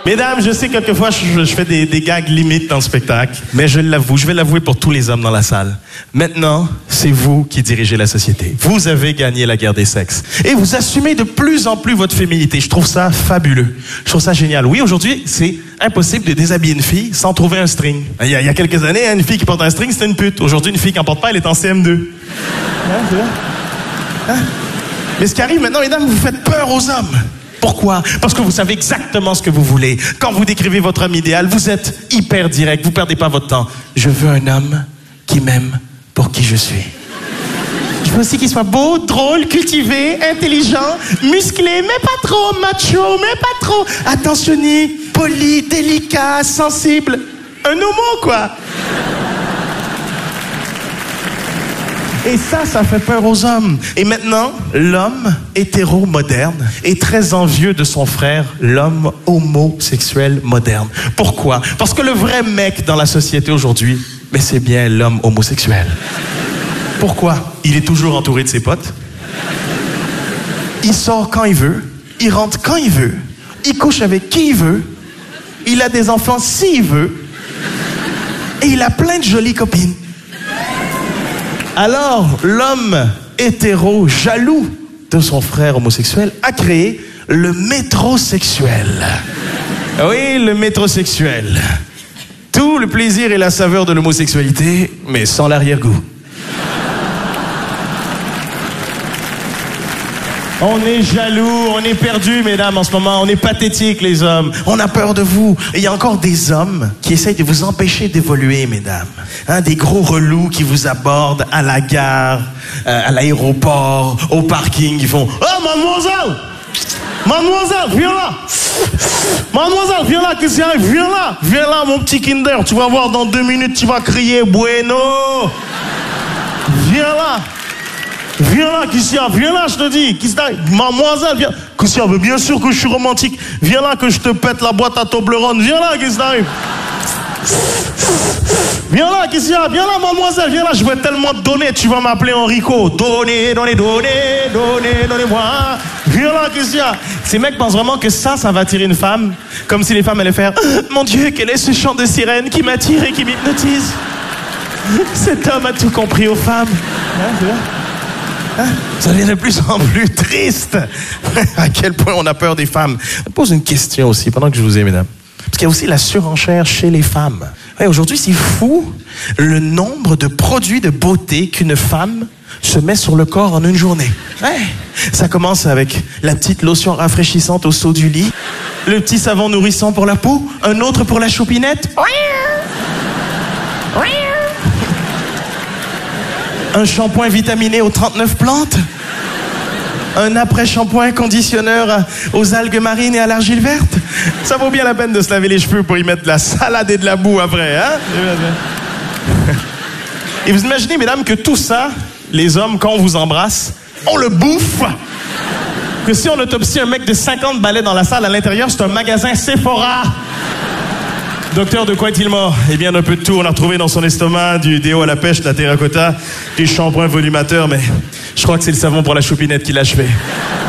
Mesdames, je sais quelquefois je fais des gags limites dans le spectacle, mais je l'avoue, je vais l'avouer pour tous les hommes dans la salle. Maintenant, c'est vous qui dirigez la société. Vous avez gagné la guerre des sexes. Et vous assumez de plus en plus votre féminité. Je trouve ça fabuleux. Je trouve ça génial. Oui, aujourd'hui, c'est impossible de déshabiller une fille sans trouver un string. Il y a quelques années, une fille qui porte un string, c'était une pute. Aujourd'hui, une fille qui n'en porte pas, elle est en CM2. Mais ce qui arrive maintenant, mesdames, vous faites peur aux hommes. Pourquoi? Parce que vous savez exactement ce que vous voulez. Quand vous décrivez votre homme idéal, vous êtes hyper direct, vous perdez pas votre temps. Je veux un homme qui m'aime pour qui je suis. Je veux aussi qu'il soit beau, drôle, cultivé, intelligent, musclé, mais pas trop macho, mais pas trop attentionné, poli, délicat, sensible. Un homo, quoi. Et ça fait peur aux hommes. Et maintenant, l'homme hétéro moderne est très envieux de son frère, l'homme homosexuel moderne. Pourquoi? Parce que le vrai mec dans la société aujourd'hui, mais c'est bien l'homme homosexuel. Pourquoi? Il est toujours entouré de ses potes. Il sort quand il veut. Il rentre quand il veut. Il couche avec qui il veut. Il a des enfants s'il veut. Et il a plein de jolies copines. Alors, l'homme hétéro, jaloux de son frère homosexuel, a créé le métrosexuel. Oui, le métrosexuel. Tout le plaisir et la saveur de l'homosexualité, mais sans l'arrière-goût. On est jaloux, on est perdu, mesdames, en ce moment. On est pathétiques, les hommes. On a peur de vous. Et il y a encore des hommes qui essayent de vous empêcher d'évoluer, mesdames. Des gros relous qui vous abordent à la gare, à l'aéroport, au parking. Ils font « Oh, mademoiselle! Mademoiselle, viens là! Mademoiselle, viens là, qu'est-ce qui arrive? Viens là! Viens là, mon petit Kinder. Tu vas voir, dans 2 minutes, tu vas crier « Bueno! » Viens là! Viens là, Christian, viens là, je te dis. Mademoiselle, viens. Christian, mais bien sûr que je suis romantique. Viens là que je te pète la boîte à Toblerone. Viens là, qu'est-ce qui t'arrive? Viens là, Christian, viens là, mademoiselle, viens là. Je vais tellement te donner, tu vas m'appeler Enrico. Donnez-moi. Viens là, Christian. Ces mecs pensent vraiment que ça va attirer une femme. Comme si les femmes allaient faire « Mon Dieu, quel est ce chant de sirène qui m'attire et qui m'hypnotise? Cet homme a tout compris aux femmes. » Ça devient de plus en plus triste. À quel point on a peur des femmes. Je pose une question aussi, pendant que je vous ai, mesdames. Parce qu'il y a aussi la surenchère chez les femmes. Ouais, aujourd'hui, c'est fou le nombre de produits de beauté qu'une femme se met sur le corps en une journée. Ouais. Ça commence avec la petite lotion rafraîchissante au saut du lit, le petit savon nourrissant pour la peau, un autre pour la choupinette. Un shampoing vitaminé aux 39 plantes. Un après-shampoing conditionneur aux algues marines et à l'argile verte. Ça vaut bien la peine de se laver les cheveux pour y mettre de la salade et de la boue après, hein? Et vous imaginez, mesdames, que tout ça, les hommes, quand on vous embrasse, on le bouffe. Que si on autopsie un mec de 50 balais dans la salle, à l'intérieur, c'est un magasin Sephora. Docteur, de quoi est-il mort? Eh bien, d'un peu de tout. On a retrouvé dans son estomac du déo à la pêche, de la terracotta, du shampoing volumateur, mais je crois que c'est le savon pour la choupinette qui l'a achevé.